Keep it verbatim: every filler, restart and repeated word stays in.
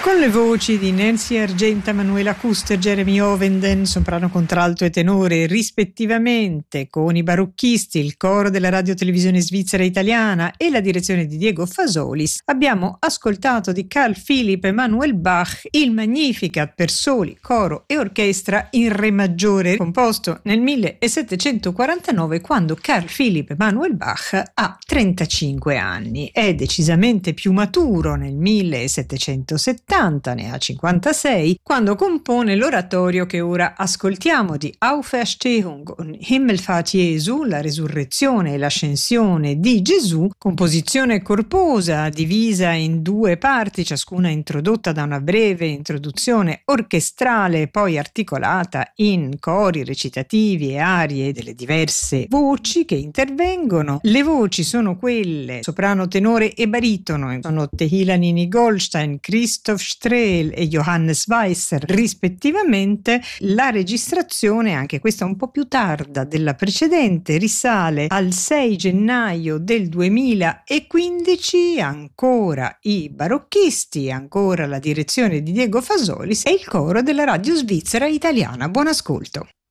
Con le voci di Nancy Argenta, Manuela Custer, Jeremy Ovenden, soprano, contralto e tenore rispettivamente, con i barocchisti, il coro della Radio Televisione Svizzera Italiana e la direzione di Diego Fasolis, abbiamo ascoltato di Carl Philipp Emanuel Bach il Magnificat per soli, coro e orchestra in re maggiore, composto nel millesettecentoquarantanove, quando Carl Philipp Emanuel Bach ha trentacinque anni. È decisamente più maturo nel millesettecentosettanta, ne ha cinquantasei, quando compone l'oratorio che ora ascoltiamo di Auferstehung und Himmelfahrt Jesu, la resurrezione e l'ascensione di Gesù, composizione corposa divisa in due parti, ciascuna introdotta da una breve introduzione orchestrale, poi articolata in cori recitativi e arie delle diverse voci che intervengono. Le voci sono quelle soprano, tenore e baritono, sono Tehila Nini Goldstein, Christoph Strehl e Johannes Weisser rispettivamente. La registrazione, anche questa un po' più tarda della precedente, risale al sei gennaio del duemilaquindici, ancora i barocchisti, ancora la direzione di Diego Fasolis e il coro della Radio Svizzera Italiana. Buon ascolto.